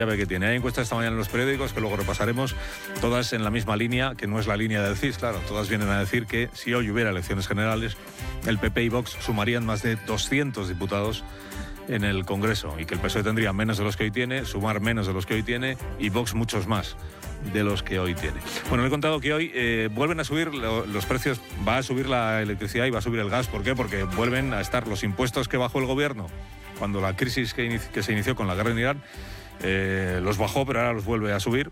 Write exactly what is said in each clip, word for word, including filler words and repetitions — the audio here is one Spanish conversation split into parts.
Ya ve que tiene. Hay encuestas esta mañana en los periódicos que luego repasaremos, todas en la misma línea, que no es la línea del C I S, claro. Todas vienen a decir que si hoy hubiera elecciones generales, el P P y Vox sumarían más de doscientos diputados en el Congreso y que el P S O E tendría menos de los que hoy tiene, Sumar menos de los que hoy tiene y Vox muchos más de los que hoy tiene. Bueno, le he contado que hoy eh, vuelven a subir lo, los precios, va a subir la electricidad y va a subir el gas. ¿Por qué? Porque vuelven a estar los impuestos que bajó el gobierno cuando la crisis que, inici- que se inició con la guerra en Irán, eh, los bajó, pero ahora los vuelve a subir.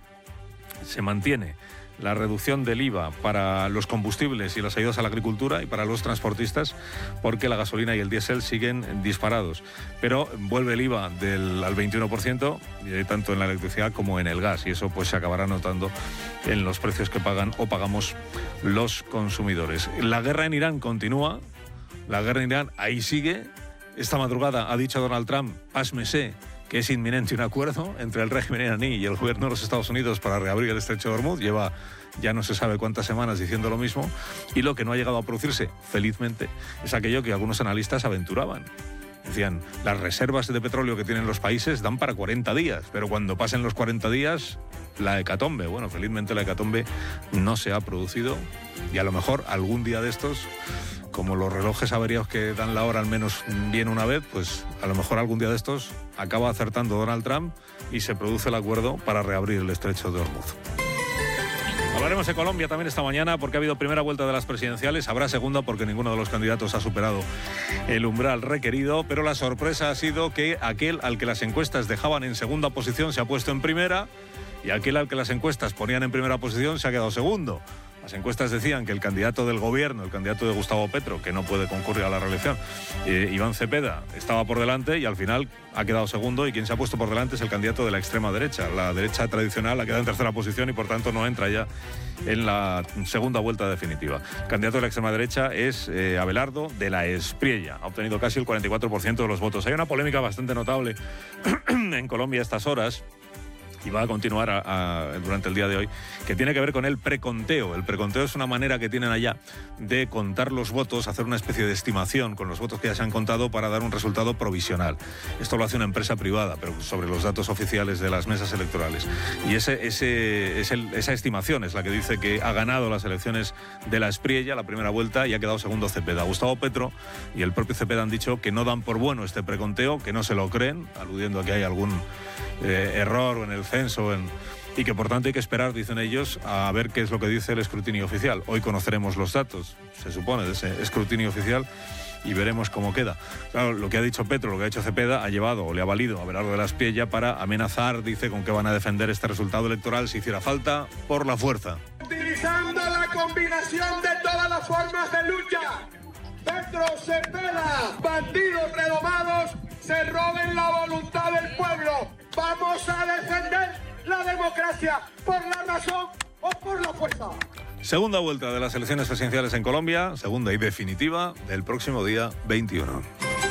Se mantiene la reducción del I V A para los combustibles y las ayudas a la agricultura y para los transportistas, porque la gasolina y el diésel siguen disparados. Pero vuelve el I V A del, al veintiuno por ciento, tanto en la electricidad como en el gas, y eso pues se acabará notando en los precios que pagan o pagamos los consumidores. La guerra en Irán continúa, la guerra en Irán ahí sigue. Esta madrugada ha dicho Donald Trump, pásmese, que es inminente un acuerdo entre el régimen iraní y el gobierno de los Estados Unidos para reabrir el estrecho de Hormuz. Lleva ya no se sabe cuántas semanas diciendo lo mismo, y lo que no ha llegado a producirse, felizmente, es aquello que algunos analistas aventuraban. Decían, las reservas de petróleo que tienen los países dan para cuarenta días, pero cuando pasen los cuarenta días, la hecatombe. Bueno, felizmente la hecatombe no se ha producido, y a lo mejor algún día de estos, como los relojes averiados que dan la hora al menos bien una vez, pues a lo mejor algún día de estos acaba acertando Donald Trump y se produce el acuerdo para reabrir el estrecho de Hormuz. Hablaremos de Colombia también esta mañana porque ha habido primera vuelta de las presidenciales, habrá segunda porque ninguno de los candidatos ha superado el umbral requerido, pero la sorpresa ha sido que aquel al que las encuestas dejaban en segunda posición se ha puesto en primera y aquel al que las encuestas ponían en primera posición se ha quedado segundo. Las encuestas decían que el candidato del gobierno, el candidato de Gustavo Petro, que no puede concurrir a la reelección, eh, Iván Cepeda, estaba por delante y al final ha quedado segundo, y quien se ha puesto por delante es el candidato de la extrema derecha. La derecha tradicional ha quedado en tercera posición y por tanto no entra ya en la segunda vuelta definitiva. El candidato de la extrema derecha es eh, Abelardo de la Espriella. Ha obtenido casi el cuarenta y cuatro por ciento de los votos. Hay una polémica bastante notable en Colombia a estas horas, y va a continuar a, a, durante el día de hoy, que tiene que ver con el preconteo. El preconteo es una manera que tienen allá de contar los votos, hacer una especie de estimación con los votos que ya se han contado para dar un resultado provisional. Esto lo hace una empresa privada, pero sobre los datos oficiales de las mesas electorales. Y ese, ese, es el, esa estimación es la que dice que ha ganado las elecciones de la Espriella, la primera vuelta, y ha quedado segundo Cepeda. Gustavo Petro y el propio Cepeda han dicho que no dan por bueno este preconteo, que no se lo creen, aludiendo a que hay algún eh, error en el censo en, y que por tanto hay que esperar, dicen ellos, a ver qué es lo que dice el escrutinio oficial. Hoy conoceremos los datos, se supone, de ese escrutinio oficial y veremos cómo queda. Claro, lo que ha dicho Petro, lo que ha hecho Cepeda, ha llevado o le ha valido a Abelardo de la Espriella para amenazar, dice, con que van a defender este resultado electoral si hiciera falta, por la fuerza. Utilizando la combinación de todas las formas de lucha, Petro, Cepeda, bandidos redomados, se roben la voluntad del pueblo. Vamos a defender la democracia por la razón o por la fuerza. Segunda vuelta de las elecciones presidenciales en Colombia, segunda y definitiva del próximo día veintiuno.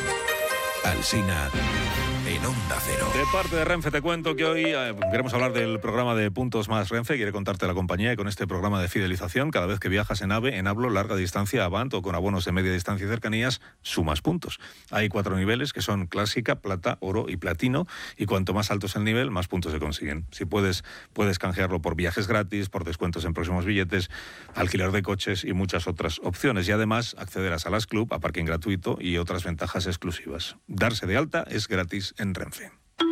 Alsina en Onda Cero. De parte de Renfe te cuento que hoy eh, queremos hablar del programa de Puntos Más Renfe. Quiere contarte la compañía y con este programa de fidelización, cada vez que viajas en AVE, en Hablo, larga distancia, Avant o con abonos de media distancia y cercanías, sumas puntos. Hay cuatro niveles que son clásica, plata, oro y platino, y cuanto más alto es el nivel, más puntos se consiguen. Si puedes, puedes canjearlo por viajes gratis, por descuentos en próximos billetes, alquiler de coches y muchas otras opciones. Y además acceder a salas club, a parking gratuito y otras ventajas exclusivas. Darse de alta es gratis en Renfe.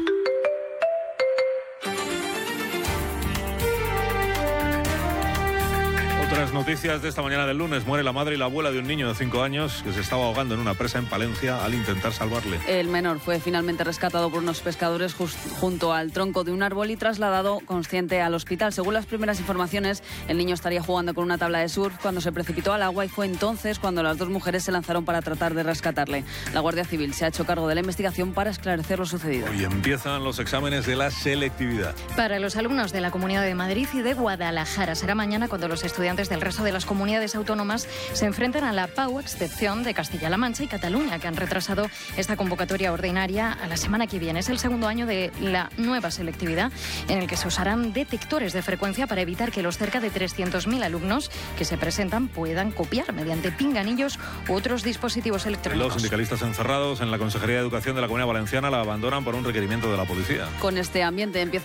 Otras noticias de esta mañana del lunes. Muere la madre y la abuela de un niño de cinco años que se estaba ahogando en una presa en Palencia al intentar salvarle. El menor fue finalmente rescatado por unos pescadores just, junto al tronco de un árbol y trasladado consciente al hospital. Según las primeras informaciones, el niño estaría jugando con una tabla de surf cuando se precipitó al agua y fue entonces cuando las dos mujeres se lanzaron para tratar de rescatarle. La Guardia Civil se ha hecho cargo de la investigación para esclarecer lo sucedido. Hoy empiezan los exámenes de la selectividad. Para los alumnos de la Comunidad de Madrid y de Guadalajara será mañana cuando los estudiantes electorales del resto de las comunidades autónomas se enfrentan a la P A U, a excepción de Castilla-La Mancha y Cataluña, que han retrasado esta convocatoria ordinaria a la semana que viene. Es el segundo año de la nueva selectividad en el que se usarán detectores de frecuencia para evitar que los cerca de trescientos mil alumnos que se presentan puedan copiar mediante pinganillos u otros dispositivos electrónicos. Los sindicalistas encerrados en la Consejería de Educación de la Comunidad Valenciana la abandonan por un requerimiento de la policía. Con este ambiente empieza